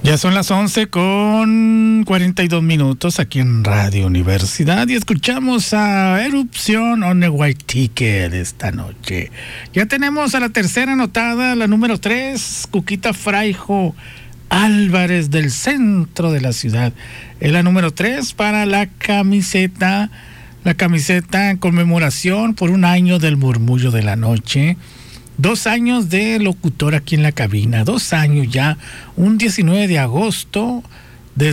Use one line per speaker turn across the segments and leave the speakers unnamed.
Ya son las 11:42 aquí en Radio Universidad y escuchamos a Erupción Onehuaytique de esta noche. Ya tenemos a la tercera anotada, la número 3, Cuquita Fraijo Álvarez del centro de la ciudad. Es la número 3 para la camiseta en conmemoración por un año del Murmullo de la Noche. 2 años de locutor aquí en la cabina, 2 años ya, un 19 de agosto de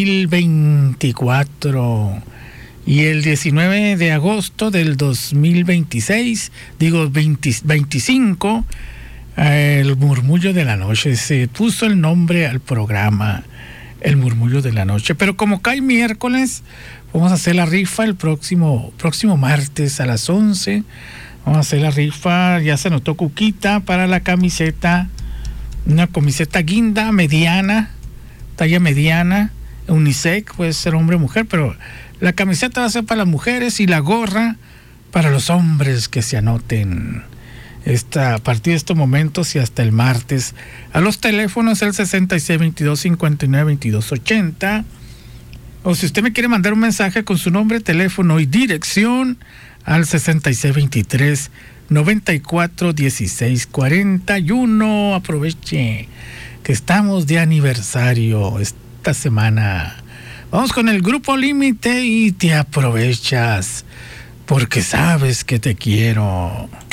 2024 y el 19 de agosto del 2026, 25, el Murmullo de la Noche, se puso el nombre al programa, el Murmullo de la Noche, pero como cae miércoles, vamos a hacer la rifa el próximo martes a las 11. Vamos a hacer la rifa, ya se anotó Cuquita para la camiseta, una camiseta guinda, mediana, talla mediana, unisex, puede ser hombre o mujer, pero la camiseta va a ser para las mujeres y la gorra para los hombres que se anoten a partir de estos momentos y hasta el martes. A los teléfonos el 6622-592280, o si usted me quiere mandar un mensaje con su nombre, teléfono y dirección, al 6623-941641. Aproveche que estamos de aniversario esta semana. Vamos con el Grupo Límite y te aprovechas porque sabes que te quiero.